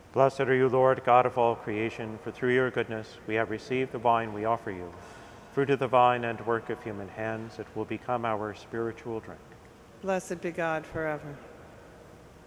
Blessed are you, Lord, God of all creation, for through your goodness we have received the wine we offer you. Fruit of the vine and work of human hands, it will become our spiritual drink. Blessed be God forever.